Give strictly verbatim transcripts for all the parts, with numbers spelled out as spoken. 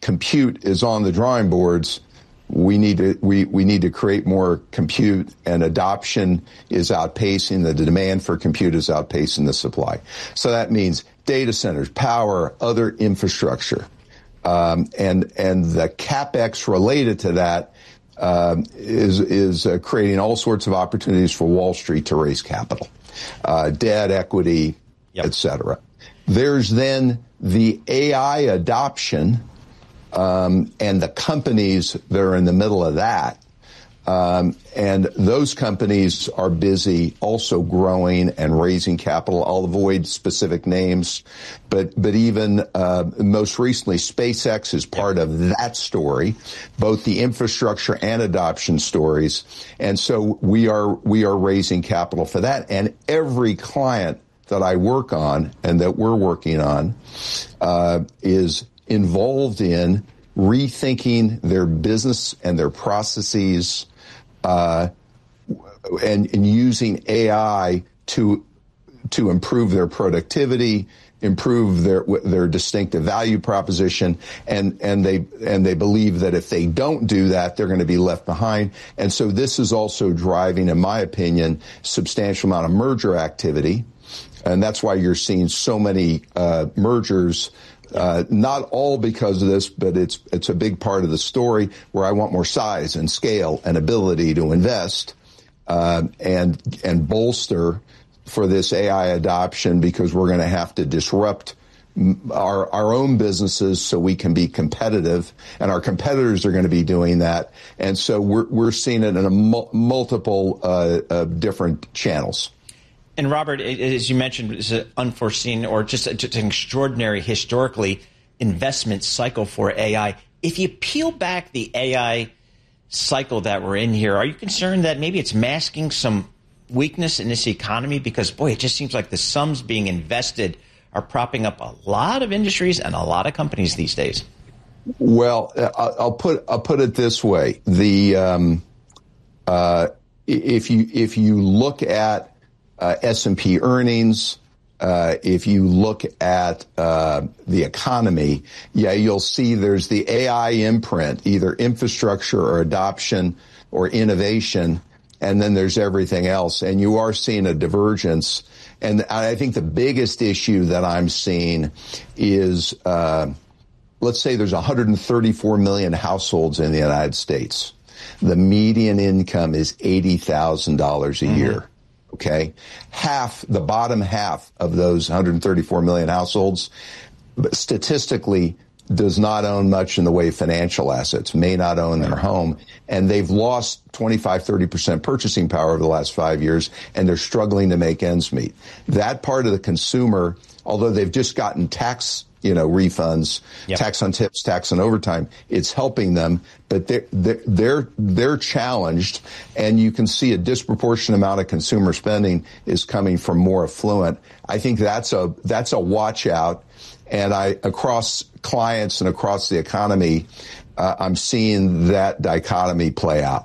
compute is on the drawing boards. We need to we, we need to create more compute, and adoption is outpacing the demand for compute is outpacing the supply. So that means data centers, power, other infrastructure, um, and and the CapEx related to that um, is is uh, creating all sorts of opportunities for Wall Street to raise capital, uh, debt, equity, yep. et cetera. There's then the A I adoption. Um, and the companies that are in the middle of that. Um, and those companies are busy also growing and raising capital. I'll avoid specific names, but, but even, uh, most recently, SpaceX is part of that story, both the infrastructure and adoption stories. And so we are, we are raising capital for that. And every client that I work on and that we're working on, uh, is involved in rethinking their business and their processes, uh, and, and using A I to to improve their productivity, improve their their distinctive value proposition, and and they and they believe that if they don't do that, they're going to be left behind. And so this is also driving, in my opinion, substantial amount of merger activity, and that's why you're seeing so many uh, mergers. Uh, not all because of this, but it's it's a big part of the story where I want more size and scale and ability to invest uh, and and bolster for this A I adoption, because we're going to have to disrupt our our own businesses so we can be competitive, and our competitors are going to be doing that, and so we're we're seeing it in a mul- multiple uh, uh, different channels. And Robert, as you mentioned, it's an unforeseen or just, just an extraordinary historically investment cycle for A I. If you peel back the A I cycle that we're in here, are you concerned that maybe it's masking some weakness in this economy? Because, boy, it just seems like the sums being invested are propping up a lot of industries and a lot of companies these days. Well, I'll put I'll put it this way: the um, uh, if you if you look at Uh, S and P earnings, uh, if you look at uh, the economy, yeah, you'll see there's the A I imprint, either infrastructure or adoption or innovation, and then there's everything else. And you are seeing a divergence. And I think the biggest issue that I'm seeing is, uh, let's say there's one hundred thirty-four million households in the United States. The median income is eighty thousand dollars a mm-hmm. year. Okay. Half, the bottom half of those one hundred thirty-four million households statistically does not own much in the way of financial assets, may not own their home, and they've lost twenty-five, thirty percent purchasing power over the last five years, and they're struggling to make ends meet. That part of the consumer, although they've just gotten tax you know, refunds, yep. tax on tips, tax on overtime. It's helping them, but they're, they're, they're challenged, and you can see a disproportionate amount of consumer spending is coming from more affluent. I think that's a, that's a watch out. And I, across clients and across the economy, uh, I'm seeing that dichotomy play out.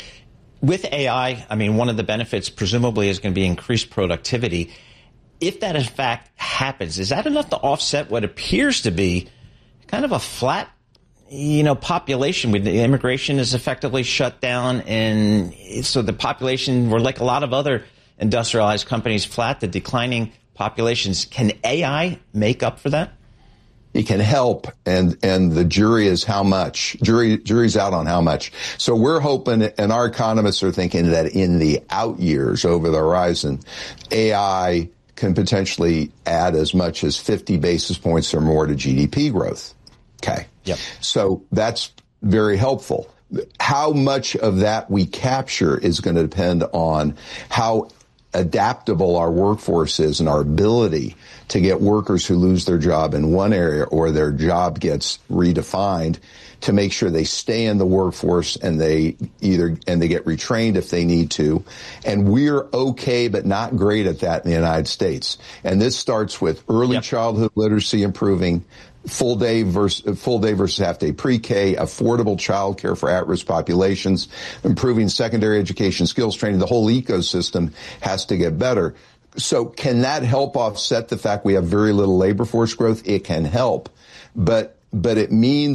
With A I, I mean, one of the benefits presumably is going to be increased productivity. If that in fact happens, is that enough to offset what appears to be kind of a flat, you know, population? With the immigration is effectively shut down, and so the population, we're like a lot of other industrialized companies, flat to declining populations. Can A I make up for that? It can help, and and the jury is how much. Jury jury's out on how much. So we're hoping, and our economists are thinking that in the out years over the horizon, A I can potentially add as much as fifty basis points or more to G D P growth. Okay. Yep. So that's very helpful. How much of that we capture is going to depend on how adaptable our workforce is and our ability to get workers who lose their job in one area or their job gets redefined to make sure they stay in the workforce and they either and they get retrained if they need to. And we're okay, but not great at that in the United States. And this starts with early yep. childhood literacy improving, full day versus full day versus half day pre-K, affordable child care for at-risk populations, improving secondary education, skills training. The whole ecosystem has to get better. So can that help offset the fact we have very little labor force growth? It can help, but but it means